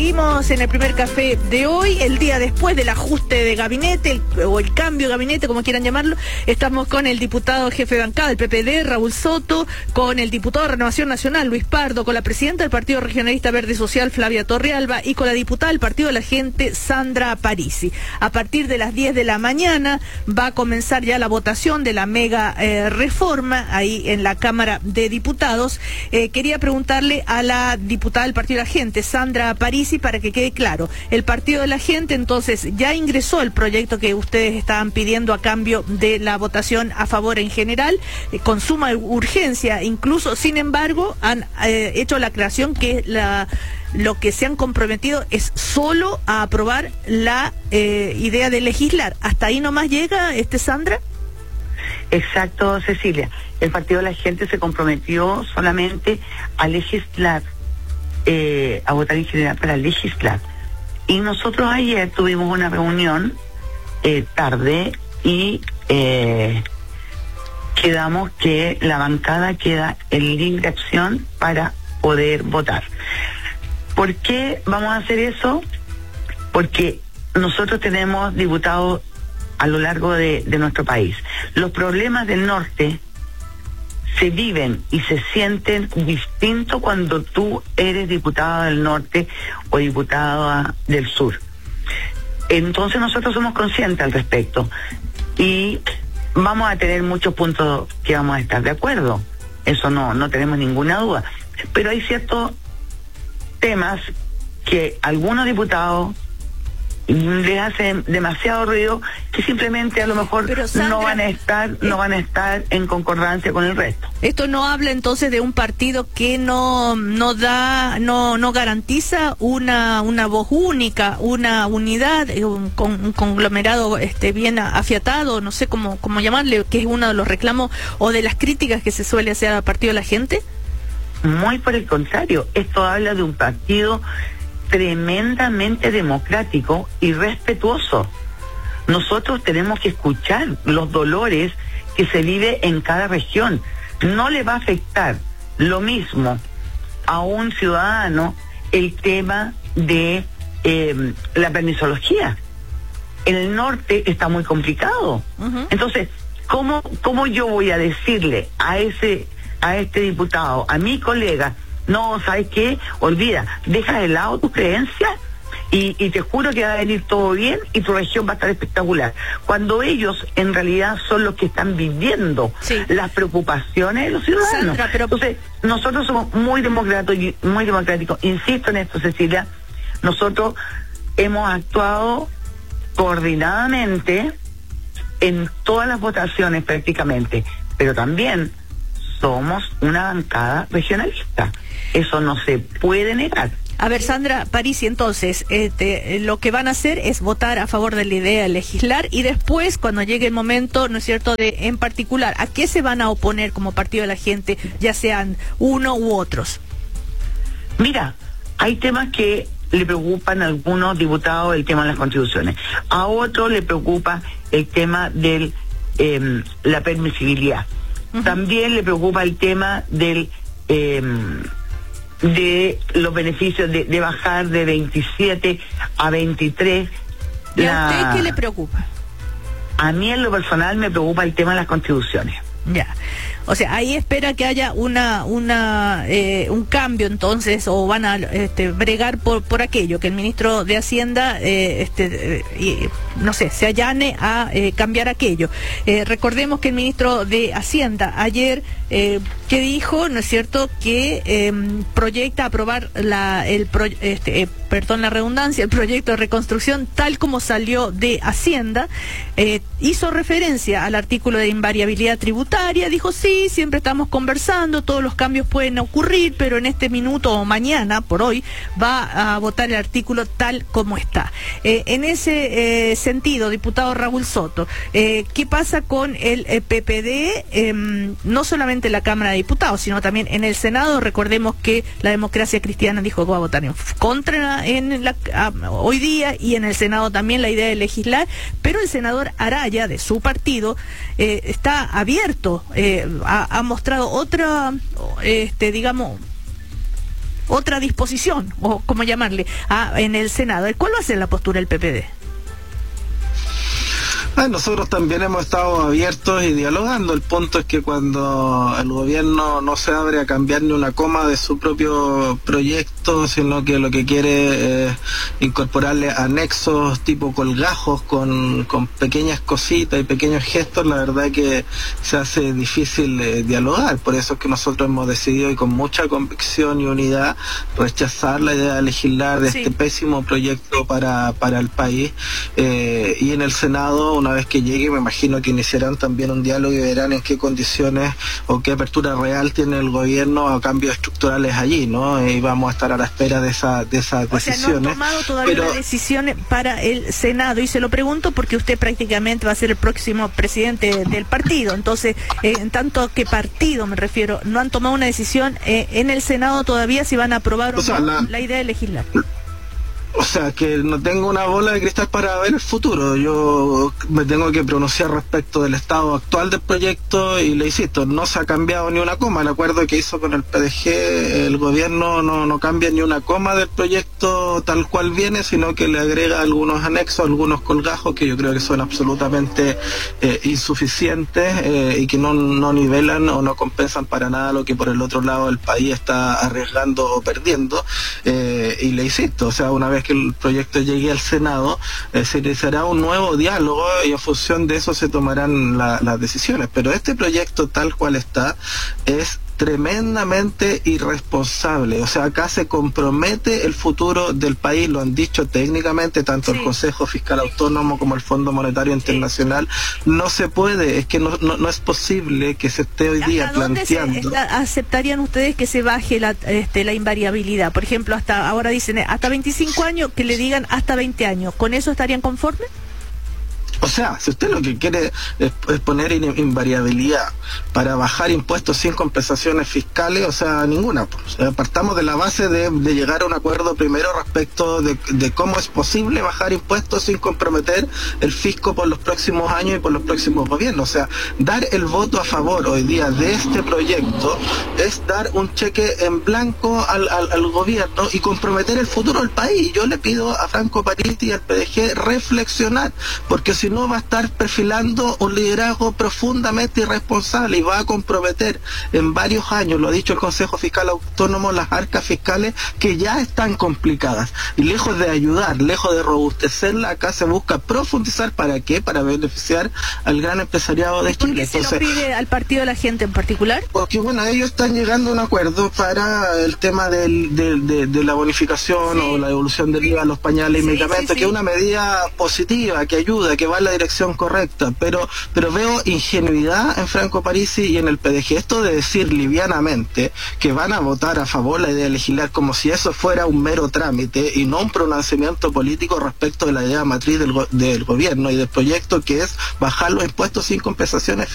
Seguimos en el primer café de hoy, el día después del ajuste de gabinete, o el cambio de gabinete, como quieran llamarlo. Estamos con el diputado jefe de bancada del PPD, Raúl Soto, con el diputado de Renovación Nacional, Luis Pardo, con la presidenta del Partido Regionalista Verde y Social, Flavia Torrealba, y con la diputada del Partido de la Gente, Sandra Parisi. A partir de las 10 de la mañana va a comenzar ya la votación de la mega reforma ahí en la Cámara de Diputados. Quería preguntarle a la diputada del Partido de la Gente, Sandra Parisi, para que quede claro. El Partido de la Gente entonces ya ingresó el proyecto que ustedes estaban pidiendo a cambio de la votación a favor en general, con suma urgencia incluso. Sin embargo, han hecho la aclaración que lo que se han comprometido es solo a aprobar la idea de legislar. ¿Hasta ahí nomás llega, Sandra? Exacto, Cecilia. El Partido de la Gente se comprometió solamente a legislar, a votar en general para legislar. Y nosotros ayer tuvimos una reunión tarde y quedamos que la bancada queda en libre acción para poder votar. ¿Por qué vamos a hacer eso? Porque nosotros tenemos diputados a lo largo de nuestro país. Los problemas del norte se viven y se sienten distinto cuando tú eres diputado del norte o diputada del sur. Entonces nosotros somos conscientes al respecto y vamos a tener muchos puntos que vamos a estar de acuerdo. Eso no tenemos ninguna duda. Pero hay ciertos temas que algunos diputados les hacen demasiado ruido, que simplemente a lo mejor Sandra, no van a estar en concordancia con el resto. Esto no habla entonces de un partido que no garantiza una voz única, una unidad, un conglomerado bien afiatado, no sé cómo llamarle, que es uno de los reclamos o de las críticas que se suele hacer al Partido de la Gente. Muy por el contrario, esto habla de un partido tremendamente democrático y respetuoso. Nosotros tenemos que escuchar los dolores que se vive en cada región. No le va a afectar lo mismo a un ciudadano el tema de la permisología. En el norte está muy complicado. Entonces, ¿cómo yo voy a decirle a este diputado, a mi colega, no, ¿sabes qué? Olvida, deja de lado tus creencias y te juro que va a venir todo bien y tu región va a estar espectacular? Cuando ellos en realidad son los que están viviendo las preocupaciones de los ciudadanos. Sandra, entonces, nosotros somos muy democráticos. Insisto en esto, Cecilia, nosotros hemos actuado coordinadamente en todas las votaciones prácticamente, pero también somos una bancada regionalista. Eso no se puede negar. A ver, Sandra Parisi, entonces, lo que van a hacer es votar a favor de la idea de legislar y después, cuando llegue el momento, ¿no es cierto?, en particular, ¿a qué se van a oponer como Partido de la Gente, ya sean uno u otros? Mira, hay temas que le preocupan a algunos diputados, el tema de las contribuciones. A otros le preocupa el tema de la permisibilidad. También le preocupa el tema de los beneficios de bajar de 27 a 23. ¿Y a usted qué le preocupa? A mí en lo personal me preocupa el tema de las contribuciones. Ya. O sea, ahí espera que haya un cambio entonces, o van a bregar por aquello, que el ministro de Hacienda no sé, se allane a cambiar aquello. Recordemos que el ministro de Hacienda ayer que dijo, ¿no es cierto?, que proyecta aprobar perdón la redundancia, el proyecto de reconstrucción tal como salió de Hacienda. Hizo referencia al artículo de invariabilidad tributaria, dijo sí, siempre estamos conversando, todos los cambios pueden ocurrir, pero en este minuto o mañana, por hoy, va a votar el artículo tal como está. En ese sentido, diputado Raúl Soto, ¿qué pasa con el PPD? No solamente en la Cámara de Diputados, sino también en el Senado. Recordemos que la Democracia Cristiana dijo que va a votar en contra hoy día, y en el Senado también la idea de legislar, pero el senador Araya, de su partido, está abierto, ha mostrado otra, digamos, otra disposición, o como llamarle, en el Senado. ¿Cuál va a ser la postura del PPD? Nosotros también hemos estado abiertos y dialogando. El punto es que cuando el gobierno no se abre a cambiar ni una coma de su propio proyecto, sino que lo que quiere es incorporarle anexos tipo colgajos con pequeñas cositas y pequeños gestos, la verdad que se hace difícil dialogar. Por eso es que nosotros hemos decidido, y con mucha convicción y unidad, rechazar la idea de legislar de este pésimo proyecto para el país. Y en el Senado, una vez que llegue, me imagino que iniciarán también un diálogo y verán en qué condiciones o qué apertura real tiene el gobierno a cambios estructurales allí, ¿no? Y vamos a estar a la espera de esas decisiones. O sea, no han tomado todavía la decisión para el Senado, y se lo pregunto porque usted prácticamente va a ser el próximo presidente del partido. Entonces, en tanto que partido me refiero, no han tomado una decisión en el Senado todavía si van a aprobar o no la idea de legislar. O sea, que no tengo una bola de cristal para ver el futuro. Yo me tengo que pronunciar respecto del estado actual del proyecto y le insisto, no se ha cambiado ni una coma. El acuerdo que hizo con el PDG, el gobierno no cambia ni una coma del proyecto tal cual viene, sino que le agrega algunos anexos, algunos colgajos que yo creo que son absolutamente insuficientes y que no nivelan o no compensan para nada lo que por el otro lado el país está arriesgando o perdiendo. Y le insisto, o sea, una vez que el proyecto llegue al Senado, se iniciará un nuevo diálogo y en función de eso se tomarán las decisiones. Pero este proyecto tal cual está es tremendamente irresponsable. O sea, acá se compromete el futuro del país, lo han dicho técnicamente tanto el Consejo Fiscal Autónomo como el Fondo Monetario Internacional. No se puede, es que no es posible que se esté hoy día planteando. ¿Aceptarían ustedes que se baje la invariabilidad? Por ejemplo, hasta ahora dicen hasta 25 años, que le digan hasta 20 años. ¿Con eso estarían conformes? O sea, si usted lo que quiere es poner invariabilidad para bajar impuestos sin compensaciones fiscales, o sea, ninguna. O sea, partamos de la base de llegar a un acuerdo primero respecto de cómo es posible bajar impuestos sin comprometer el fisco por los próximos años y por los próximos gobiernos. O sea, dar el voto a favor hoy día de este proyecto es dar un cheque en blanco al gobierno y comprometer el futuro del país. Yo le pido a Franco Parisi y al PDG reflexionar, porque si no va a estar perfilando un liderazgo profundamente irresponsable y va a comprometer en varios años, lo ha dicho el Consejo Fiscal Autónomo, las arcas fiscales que ya están complicadas. Y lejos de ayudar, lejos de robustecerla, acá se busca profundizar. ¿Para qué? Para beneficiar al gran empresariado de Chile. ¿Por qué se lo pide al Partido de la Gente en particular? Porque, bueno, ellos están llegando a un acuerdo para el tema de la bonificación o la devolución del IVA a los pañales y medicamentos, que es una medida positiva, que ayuda, que va en la dirección correcta, pero veo ingenuidad en Franco Parisi y en el PDG. Esto de decir livianamente que van a votar a favor la idea de legislar como si eso fuera un mero trámite y no un pronunciamiento político respecto de la idea matriz del gobierno y del proyecto, que es bajar los impuestos sin compensaciones